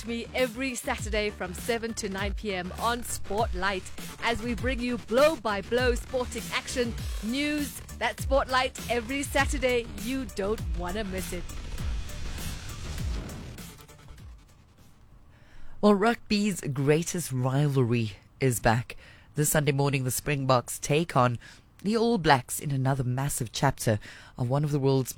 catch me every Saturday from 7 to 9 p.m. on Spotlight as we bring you blow-by-blow sporting action, news. That's Spotlight every Saturday. You don't want to miss it. Well, rugby's greatest rivalry is back. This Sunday morning, the Springboks take on the All Blacks in another massive chapter of one of the world's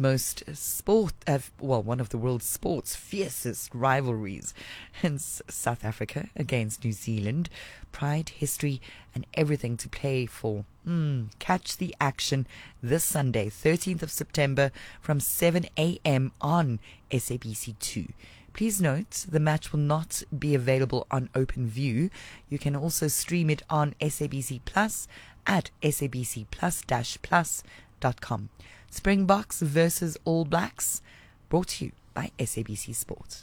sports fiercest rivalries. Hence, South Africa against New Zealand. Pride, history, and everything to play for. Catch the action this Sunday, 13th of September from 7 a.m. on SABC2. Please note, the match will not be available on OpenView. You can also stream it on SABC Plus at sabcplus-plus.com. Springboks versus All Blacks, brought to you by SABC Sport.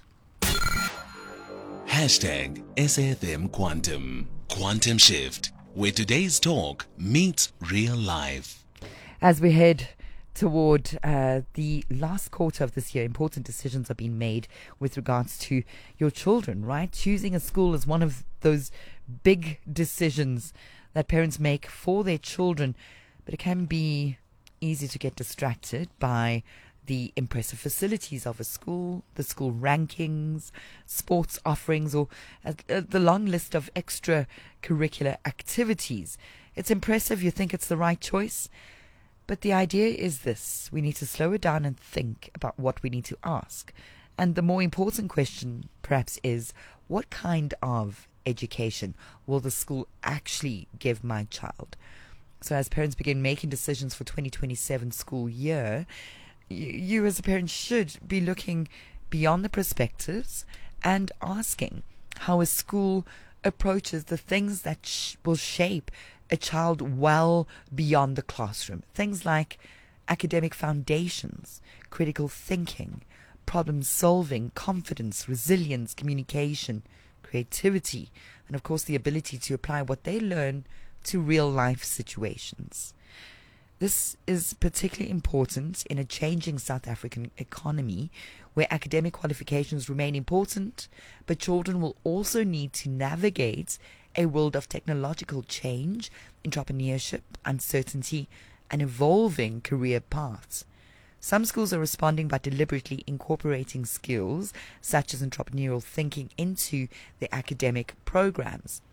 Hashtag SAFM Quantum. Quantum Shift, where today's talk meets real life. As we head toward the last quarter of this year, important decisions are being made with regards to your children, right? Choosing a school is one of those big decisions that parents make for their children, but it can be easy to get distracted by the impressive facilities of a school, the school rankings, sports offerings, or the long list of extracurricular activities. It's impressive, you think it's the right choice, but the idea is this: we need to slow it down and think about what we need to ask. And the more important question, perhaps, is what kind of education will the school actually give my child? So as parents begin making decisions for 2027 school year, you as a parent should be looking beyond the perspectives and asking how a school approaches the things that will shape a child well beyond the classroom. Things like academic foundations, critical thinking, problem solving, confidence, resilience, communication, creativity, and of course the ability to apply what they learn to real life situations. This is particularly important in a changing South African economy where academic qualifications remain important, but children will also need to navigate a world of technological change, entrepreneurship, uncertainty, and evolving career paths. Some schools are responding by deliberately incorporating skills such as entrepreneurial thinking into their academic programs.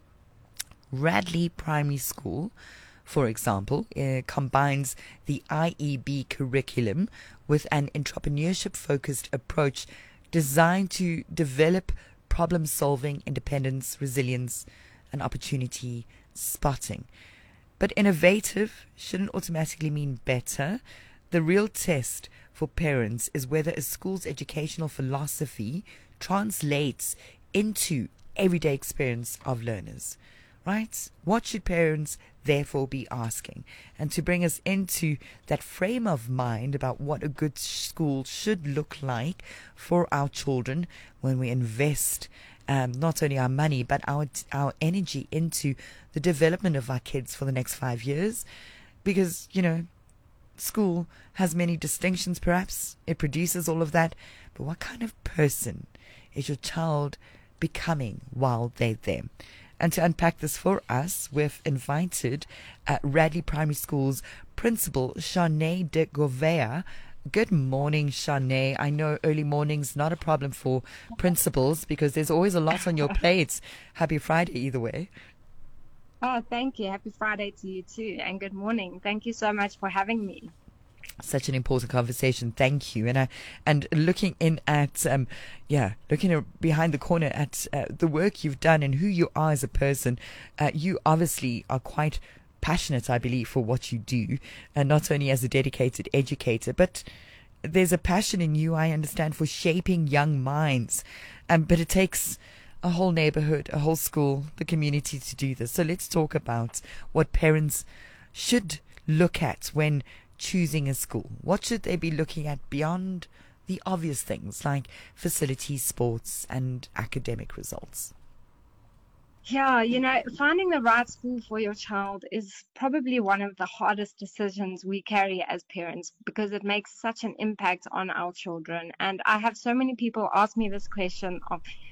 Radley Primary School, for example, combines the IEB curriculum with an entrepreneurship-focused approach designed to develop problem-solving, independence, resilience, and opportunity spotting. But innovative shouldn't automatically mean better. The real test for parents is whether a school's educational philosophy translates into everyday experience of learners. Right? What should parents therefore be asking? And to bring us into that frame of mind about what a good school should look like for our children when we invest not only our money but our energy into the development of our kids for the next 5 years, because school has many distinctions, perhaps it produces all of that, but what kind of person is your child becoming while they're there? And to unpack this for us, we've invited Radley Primary School's principal, Shanae de Govea. Good morning, Shanae. I know early morning's not a problem for principals because there's always a lot on your plates. Happy Friday either way. Oh, thank you. Happy Friday to you too. And good morning. Thank you so much for having me. Such an important conversation. Thank you. And looking in at looking behind the corner at the work you've done and who you are as a person, you obviously are quite passionate, I believe, for what you do, and not only as a dedicated educator, but there's a passion in you, I understand, for shaping young minds. But it takes a whole neighborhood, a whole school, the community to do this. So let's talk about what parents should look at when choosing a school. What should they be looking at beyond the obvious things like facilities, sports, and academic results? Yeah, finding the right school for your child is probably one of the hardest decisions we carry as parents because it makes such an impact on our children. And I have so many people ask me this question of,